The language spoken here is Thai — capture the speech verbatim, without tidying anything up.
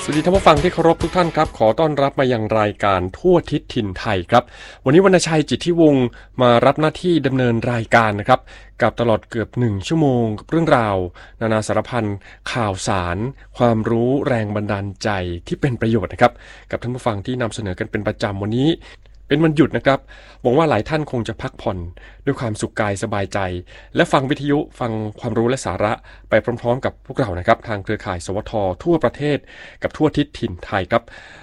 สวัสดีท่านผู้ฟังที่เคารพทุกท่านครับขอต้อนรับมายังรายการทั่วทิศถิ่นไทยครับวันนี้วรรณชัยจิตที่วงศ์มารับหน้าที่ดำเนินรายการนะครับกับตลอดเกือบหนึ่งชั่วโมงกับเรื่องราวนานาสารพันข่าวสารความรู้แรงบันดาลใจที่เป็นประโยชน์นะครับกับท่านผู้ฟังที่นำเสนอกันเป็นประจำวันนี้เป็นวันหยุดนะครับหวังว่าหลายท่านคงจะพักผ่อนด้วยความสุขกายสบายใจและฟังวิทยุฟังความรู้และสาระไปพร้อมๆกับพวกเรานะครับทางเครือข่ายสวททั่วประเทศกับทั่วทิศถิ่นไทยครับ